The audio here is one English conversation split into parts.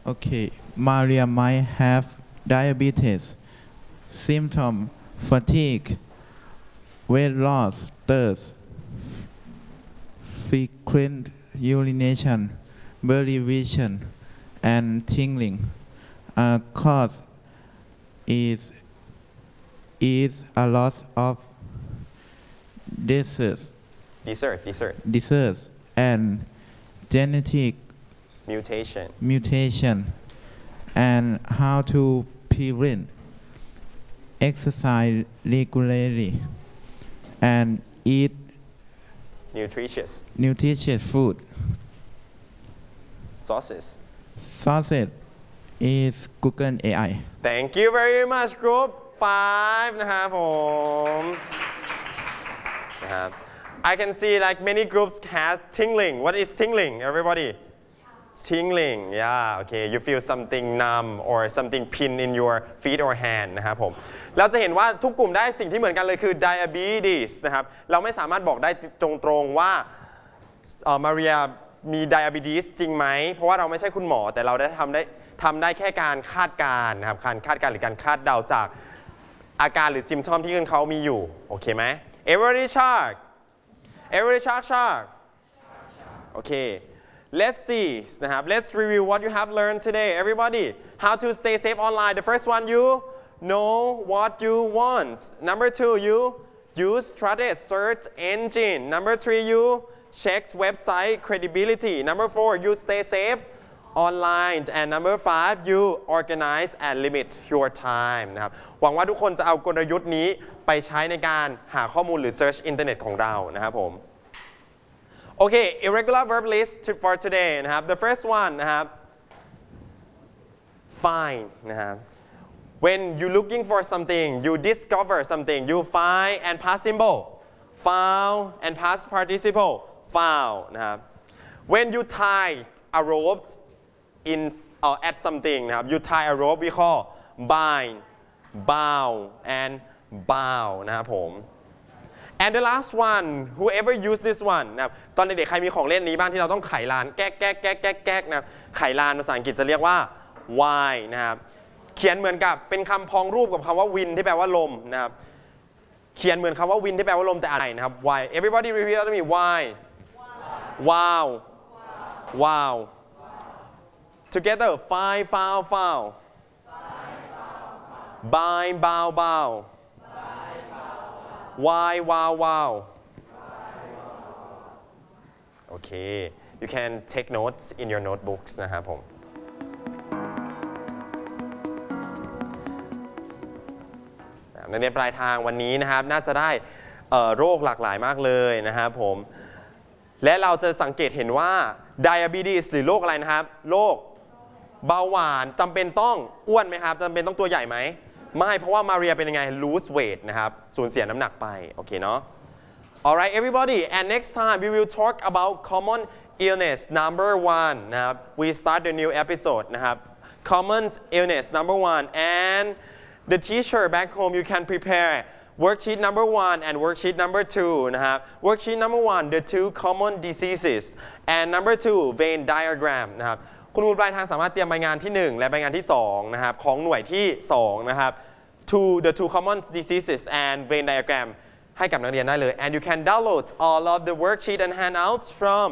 Okay, Maria might have diabetes, symptom, fatigue, weight loss, thirst, frequent urination, blurry vision, and tingling. Cause is a loss of desserts and genetic mutation, and how to prevent. Exercise regularly and eat nutritious food. Sources is Google AI. Thank you very much Group 5 นะครับผมนะครับ I can see like many groups has tingling. What is tingling, everybody? Tingling, yeah, okay. You feel something numb or something pin in your feet or hand นะครับผมเราจะเห็นว่าทุกกลุ่มได้สิ่งที่เหมือนกันเลยคือ diabetes นะครับเราไม่สามารถบอกได้ตรงๆว่ามาเรียมี diabetes จริงไหมเพราะว่าเราไม่ใช่คุณหมอแต่เราได้ทำได้แค่การคาดการณ์นะครับการคาดการณ์หรือการคาดเดาจากอาการหรือ symptom ที่เขามีอยู่โอเคไหม everybody shark okay let's see นะครับ let's review what you have learned today everybody how to stay safe online the first one you know what you want number 2 you use trusted search engine number 3 you check website credibility number 4 you stay safe online and number 5 you organize and limit your time นะครับหวังว่าทุกคนจะเอากลยุทธ์นี้ไปใช้ในการหาข้อมูลหรือ search อินเทอร์เน็ตของเรานะครับผมโอเค irregular verb list for today นะครับ the first one นะครับ find นะครับ when you looking for something you discover something you find and past simple found and past participle found นะครับ when you tie a rope in at something นะครับ you tie a rope we call bind bound and bound นะครับผม and the last one whoever use this one นะครับตอนเด็กๆใครมีของเล่นนี้บ้างที่เราต้องไขลานแก๊กนะครับไขลานภาษาอังกฤษจะเรียกว่า why นะครับเขียนเหมือนกับเป็นคำพ้องรูปกับคำว่า wind ที่แปลว่าลมนะครับเขียนเหมือนคำว่า wind ที่แปลว่าลมแต่อะไรนะครับ why everybody repeat after me why wow wow together find found bind bow why wow okay you can take notes in your notebooks นะครับผมนักเรียนปลายทางวันนี้นะครับน่าจะได้โรคหลากหลายมากเลยนะครับผมและเราจะสังเกตเห็นว่า diabetes หรือโรคอะไรนะครับโรคเบาหวานจำเป็นต้องอ้วนไหมครับจำเป็นต้องตัวใหญ่ไหมไม่เพราะว่ามาเรียเป็นยังไง lose weight นะครับสูญเสียน้ำหนักไปโอเคเนาะ alright everybody and next time we will talk about common illness number 1นะครับ we start the new episode นะครับ common illness number 1 and the teacher back home you can prepare worksheet number 1 and worksheet number 2นะครับ worksheet number 1 the 2 common diseases and number 2 Venn diagram นะครับคุณครูปลายทางสามารถเตรียมใบงานที่1และใบงานที่2นะครับของหน่วยที่2นะครับ the two common diseases and Venn diagram ให้กับนักเรียนได้เลย and you can download all of the worksheet and handouts from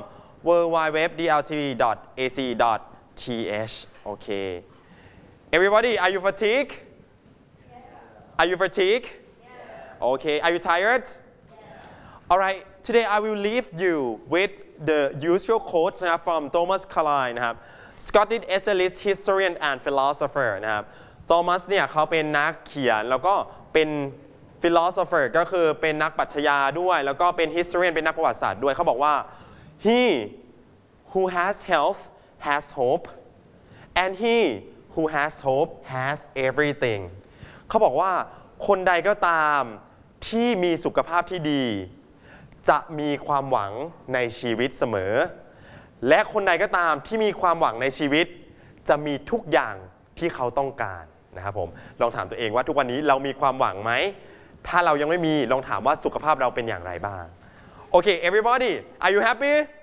www.dltv.ac.th okay everybody are you fatigued are you fatigued okay are you tired alright today I will leave you with the usual quote นะครับ from Thomas Carlyle นะครับScottish essayist historian and philosopher นะครับโทมัสเนี่ยเขาเป็นนักเขียนแล้วก็เป็น philosopher ก็คือเป็นนักปรัชญาด้วยแล้วก็เป็น historian เป็นนักประวัติศาสตร์ด้วยเขาบอกว่า he who has health has hope and he who has hope has everything เขาบอกว่าคนใดก็ตามที่มีสุขภาพที่ดีจะมีความหวังในชีวิตเสมอและคนใดก็ตามที่มีความหวังในชีวิตจะมีทุกอย่างที่เขาต้องการนะครับผมลองถามตัวเองว่าทุกวันนี้เรามีความหวังไหมถ้าเรายังไม่มีลองถามว่าสุขภาพเราเป็นอย่างไรบ้างโอเค everybody are you happy